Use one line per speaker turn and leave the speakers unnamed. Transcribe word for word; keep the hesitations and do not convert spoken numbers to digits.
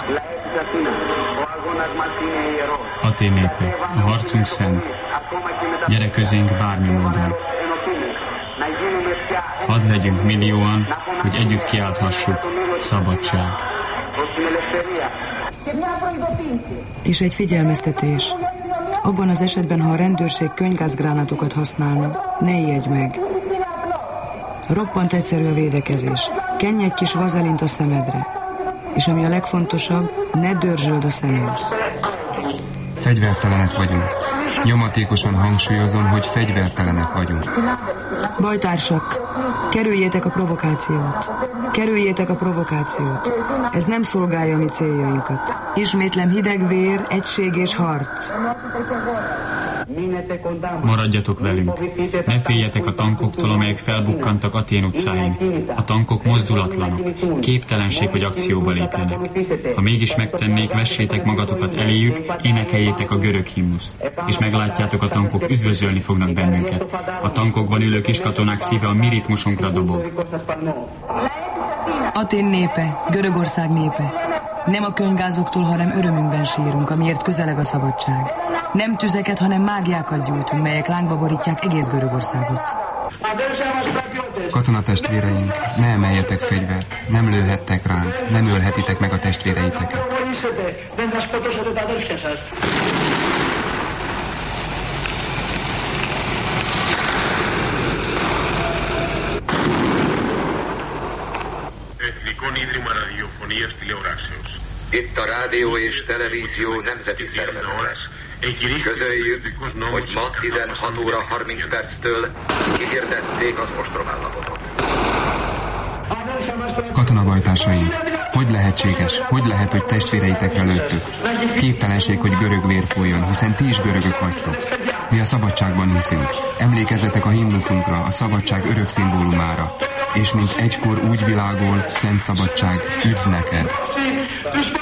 Atén népe, a harcunk szent. Gyere közénk bármi módon. Hadd legyünk millióan, hogy együtt kiálthassuk, szabadság.
És egy figyelmeztetés. Abban az esetben, ha a rendőrség könygázgránátokat használna, ne ijedj meg. Roppant egyszerű a védekezés. Kenj egy kis vazelint a szemedre. És ami a legfontosabb, ne dörzsöld a szemed.
Fegyvertelenek vagyunk. Nyomatékosan hangsúlyozom, hogy fegyvertelenek vagyunk.
Bajtársak, kerüljétek a provokációt. Kerüljétek a provokációt. Ez nem szolgálja a mi céljainkat. Ismétlem, hideg vér, egység és harc.
Maradjatok velünk. Ne féljetek a tankoktól, amelyek felbukkantak Atén utcáin. A tankok mozdulatlanok. Képtelenség, hogy akcióba lépjenek. Ha mégis megtennék, vessétek magatokat eléjük, énekeljétek a görög himnuszt. És meglátjátok, a tankok üdvözölni fognak bennünket. A tankokban ülő kiskatonák szíve a mi ritmusunkra dobog.
Atén népe, Görögország népe. Nem a könyvgázoktól, hanem örömünkben sírunk, amiért közeleg a szabadság. Nem tüzeket, hanem mágiákat gyújtunk, melyek lángba borítják egész Görögországot.
Katonatestvéreink, ne emeljetek fegyvert, nem lőhettek ránk, nem ölhetitek meg a testvéreiteket.
Itt a rádió és televízió nemzeti szervezete. Közöljük, hogy ma tizenhat óra harminc perctől kihirdették az ostromállapotot.
Katonabajtársaink, hogy lehetséges, hogy lehet, hogy testvéreitekre lőttök? Képtelenség, hogy görög vér folyjon, hiszen ti is görögök vagytok. Mi a szabadságban hiszünk. Emlékezzetek a himnuszunkra, a szabadság örök szimbólumára. És mint egykor úgy világol, szent szabadság, üdv neked!